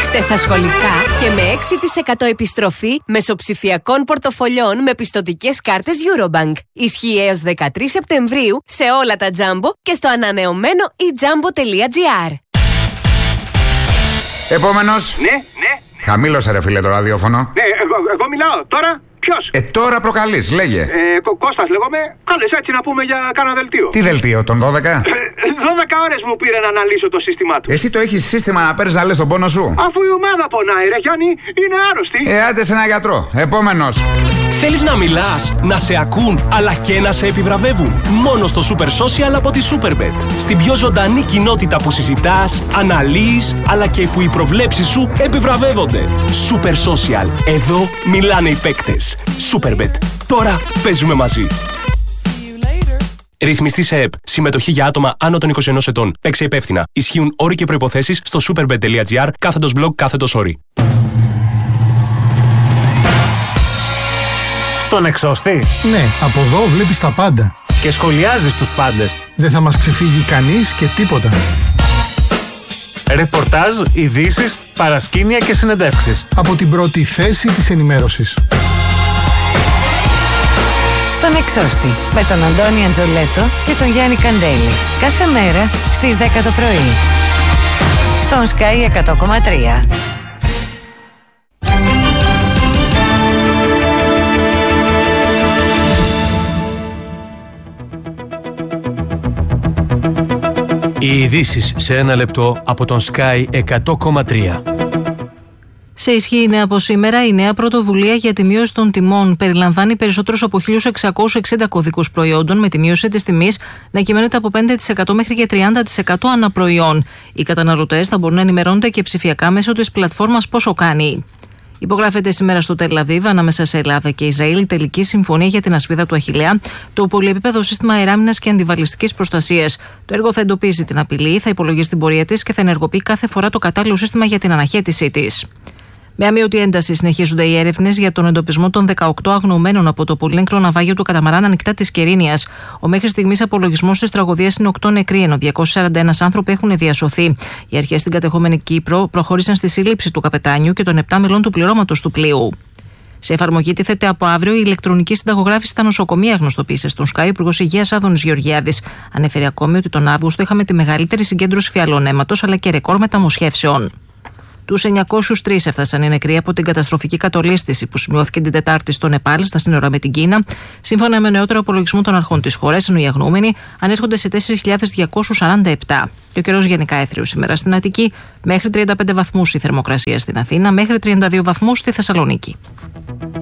Είστε στα σχολικά και με 6% επιστροφή μεσοψηφιακών πορτοφολιών με πιστωτικές κάρτες Eurobank. Ισχύει έως 13 Σεπτεμβρίου σε όλα τα Jumbo και στο ανανεωμένο ejumbo.gr. Επόμενος. Ναι. Χαμήλωσε ρε φίλε το ραδιόφωνο. Ναι, εγώ μιλάω τώρα. Ποιος? Τώρα προκαλείς, λέγε. Κώστας λέγομαι. Κάλεσα έτσι να πούμε για κάνα δελτίο. Τι δελτίο, τον 12? 12 ώρες μου πήρε να αναλύσω το σύστημά του. Εσύ το έχεις σύστημα να παίρνεις να λες τον πόνο σου? Αφού η ομάδα πονάει ρε Γιάννη, είναι άρρωστη. Άντε σε ένα γιατρό. Επόμενος. Θέλεις να μιλάς, να σε ακούν, αλλά και να σε επιβραβεύουν? Μόνο στο Super Social από τη Superbet. Στην πιο ζωντανή κοινότητα που συζητάς, αναλύεις, αλλά και που οι προβλέψεις σου επιβραβεύονται. Super Social. Εδώ μιλάνε οι παίκτες. Superbet. Τώρα παίζουμε μαζί. Ρυθμιστή σε ΕΠ. Συμμετοχή για άτομα άνω των 21 ετών. Παίξε υπεύθυνα. Ισχύουν όροι και προϋποθέσεις στο superbet.gr/blog/όροι. Στον εξώστη. Ναι, από εδώ βλέπεις τα πάντα. Και σχολιάζεις τους πάντες. Δεν θα μας ξεφύγει κανείς και τίποτα. Ρεπορτάζ, ειδήσεις, παρασκήνια και συνεντεύξεις. Από την πρώτη θέση της ενημέρωσης. Στον εξώστη με τον Αντώνη Αντζολέτο και τον Γιάννη Καντέλη. Κάθε μέρα στις 10 το πρωί. Στον Sky 100,3. Οι ειδήσεις σε ένα λεπτό από τον Sky 100,3. Σε ισχύ νέα από σήμερα, η νέα πρωτοβουλία για τη μείωση των τιμών περιλαμβάνει περισσότερους από 1.660 κωδικούς προϊόντων, με τη μείωση της τιμής να κυμαίνεται από 5% μέχρι και 30% ανά προϊόν. Οι καταναλωτές θα μπορούν να ενημερώνονται και ψηφιακά μέσω της πλατφόρμας Πόσο Κάνει. Υπογράφεται σήμερα στο Τελ Αβίβ, ανάμεσα σε Ελλάδα και Ισραήλ, η τελική συμφωνία για την ασπίδα του Αχιλλέα, το πολυεπίπεδο σύστημα αεράμινας και αντιβαλιστικής προστασίας. Το έργο θα εντοπίζει την απειλή, θα υπολογίσει την πορεία της και θα ενεργοποιεί κάθε φορά το κατάλληλο σύστημα για την αναχέτησή της. Με αμείωτη ένταση συνεχίζονται οι έρευνες για τον εντοπισμό των 18 αγνοωμένων από το πολύγκρο ναυάγιο του καταμαράν Ανοιχτά της Κερίνιας. Ο μέχρι στιγμής απολογισμός της τραγωδίας είναι 8 νεκροί, ενώ 241 άνθρωποι έχουν διασωθεί. Οι αρχές στην κατεχόμενη Κύπρο προχώρησαν στη σύλληψη του καπετάνιου και των 7 μελών του πληρώματος του πλοίου. Σε εφαρμογή τίθεται από αύριο η ηλεκτρονική συνταγογράφηση στα νοσοκομεία, γνωστοποίησε στον Sky ο Υπουργός Υγείας Άδωνης Γεωργιάδης. Ανέφερε ακόμη ότι τον Αύγουστο είχαμε τη μεγαλύτερη συγκέντρωση φιαλών αίματος αλλά και ρεκόρ μεταμοσχεύσεων. Τους 903 έφτασαν οι νεκροί από την καταστροφική κατολίσθηση που σημειώθηκε την Τετάρτη στο Νεπάλ, στα σύνορα με την Κίνα, σύμφωνα με νεότερο απολογισμό των αρχών της χώρας, ενώ οι αγνοούμενοι ανέρχονται σε 4.247. Και ο καιρός γενικά έθριος σήμερα στην Αττική, μέχρι 35 βαθμούς η θερμοκρασία στην Αθήνα, μέχρι 32 βαθμούς στη Θεσσαλονίκη.